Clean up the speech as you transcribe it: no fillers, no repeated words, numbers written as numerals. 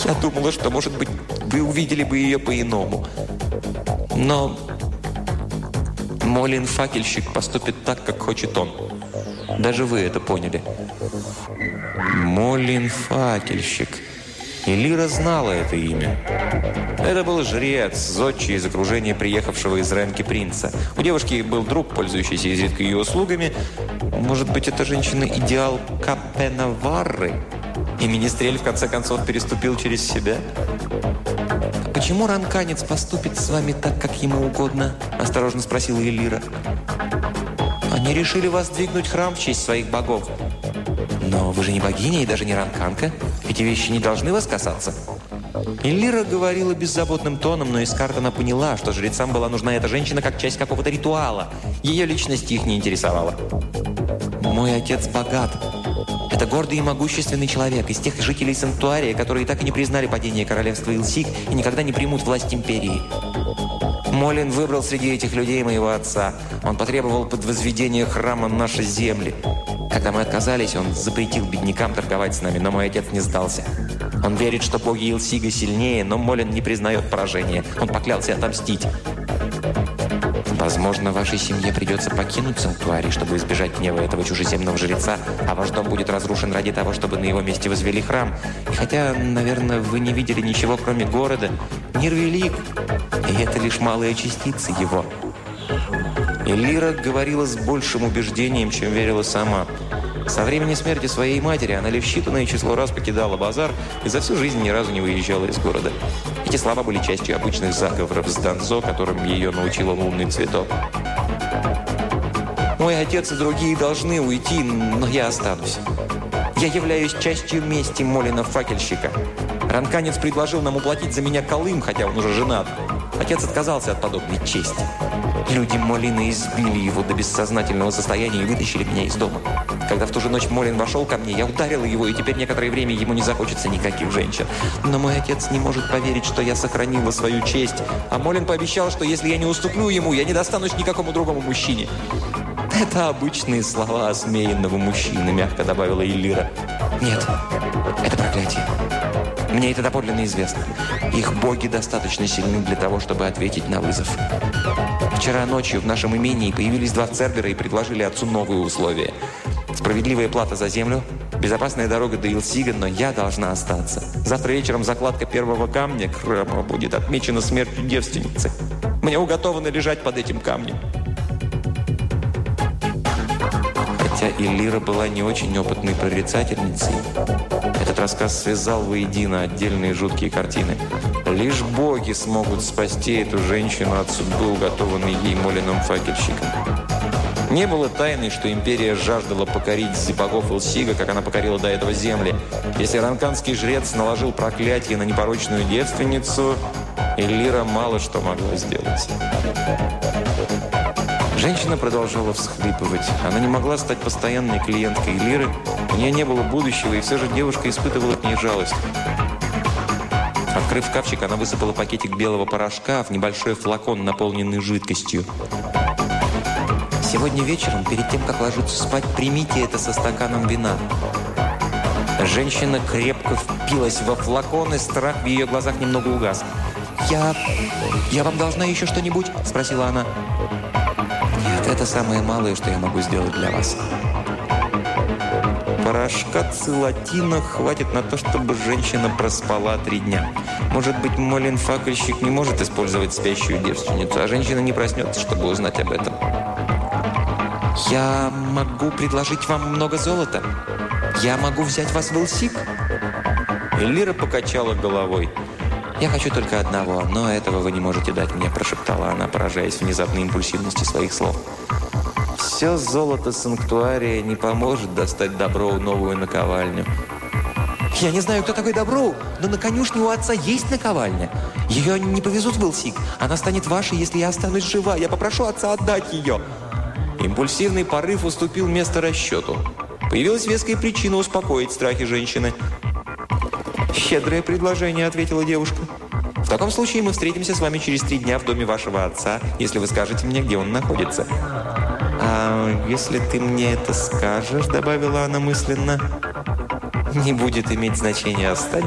Я думала, что, может быть, вы увидели бы ее по-иному. Но Молин-факельщик поступит так, как хочет он. Даже вы это поняли. Молин-факельщик. И Лира знала это имя. Это был жрец, зодчий из окружения приехавшего из Ренки принца. У девушки был друг, пользующийся изредка ее услугами. Может быть, эта женщина идеал Капенаварры? И Министрель в конце концов переступил через себя? «Почему ранканец поступит с вами так, как ему угодно?» – осторожно спросила Элира. «Они решили воздвигнуть храм в честь своих богов. Но вы же не богиня и даже не ранканка. Эти вещи не должны вас касаться». Элира говорила беззаботным тоном, но из карт она поняла, что жрецам была нужна эта женщина как часть какого-то ритуала. Ее личность их не интересовала. «Мой отец богат. Это гордый и могущественный человек из тех жителей Санктуария, которые так и не признали падение королевства Илсик и никогда не примут власть империи. Молин выбрал среди этих людей моего отца. Он потребовал под возведение храма нашей земли. Когда мы отказались, он запретил беднякам торговать с нами, но мой отец не сдался. Он верит, что боги Илсига сильнее, но Молин не признает поражения. Он поклялся отомстить. Возможно, вашей семье придется покинуть Санктуарий, чтобы избежать гнева этого чужеземного жреца, а ваш дом будет разрушен ради того, чтобы на его месте возвели храм. И хотя, наверное, вы не видели ничего, кроме города, мир велик, и это лишь малая частица его». Элира говорила с большим убеждением, чем верила сама. Со времени смерти своей матери она лишь считанное число раз покидала базар и за всю жизнь ни разу не выезжала из города. Эти слова были частью обычных заговоров с Данзо, которым ее научила лунный цветок. «Мой отец и другие должны уйти, но я останусь. Я являюсь частью мести Молина-факельщика. Ранканец предложил нам уплатить за меня колым, хотя он уже женат. Отец отказался от подобной чести. Люди Молина избили его до бессознательного состояния и вытащили меня из дома. Когда в ту же ночь Молин вошел ко мне, я ударила его, и теперь некоторое время ему не захочется никаких женщин. Но мой отец не может поверить, что я сохранила свою честь. А Молин пообещал, что если я не уступлю ему, я не достанусь никакому другому мужчине». «Это обычные слова осмеянного мужчины», – мягко добавила Элира. «Нет, это проклятие. Мне это доподлинно известно. Их боги достаточно сильны для того, чтобы ответить на вызов. Вчера ночью в нашем имении появились два цербера и предложили отцу новые условия. Справедливая плата за землю, безопасная дорога до Илсига, но я должна остаться. Завтра вечером закладка первого камня храма будет отмечена смертью девственницы. Мне уготовано лежать под этим камнем». Хотя Элира была не очень опытной прорицательницей, этот рассказ связал воедино отдельные жуткие картины. Лишь боги смогут спасти эту женщину от судьбы, уготованной ей Молином-факельщиком. Не было тайны, что империя жаждала покорить богов Илсига, как она покорила до этого земли. Если ранканский жрец наложил проклятие на непорочную девственницу, Элира мало что могла сделать. Женщина продолжала всхлипывать. Она не могла стать постоянной клиенткой Элиры. У нее не было будущего, и все же девушка испытывала к ней жалость. Открыв шкафчик, она высыпала пакетик белого порошка в небольшой флакон, наполненный жидкостью. «Сегодня вечером, перед тем, как ложиться спать, примите это со стаканом вина». Женщина крепко впилась во флакон, и страх в ее глазах немного угас. «Я вам должна еще что-нибудь?» – спросила она. «Нет, это самое малое, что я могу сделать для вас». Порошка цилатина хватит на то, чтобы женщина проспала 3 дня. Может быть, Молин-факельщик не может использовать спящую девственницу, а женщина не проснется, чтобы узнать об этом. «Я могу предложить вам много золота. Я могу взять вас в Илсик». Элира покачала головой. «Я хочу только одного, но этого вы не можете дать мне», – прошептала она, поражаясь внезапной импульсивности своих слов. «Все золото Санктуария не поможет достать Доброу новую наковальню». «Я не знаю, кто такой Доброу, но на конюшне у отца есть наковальня. Ее не повезут в Илсик. Она станет вашей, если я останусь жива. Я попрошу отца отдать ее». Импульсивный порыв уступил место расчету. Появилась веская причина успокоить страхи женщины. «Щедрое предложение», – ответила девушка. «В таком случае мы встретимся с вами через 3 дня в доме вашего отца, если вы скажете мне, где он находится». «А если ты мне это скажешь», – добавила она мысленно, – «не будет иметь значения, останется».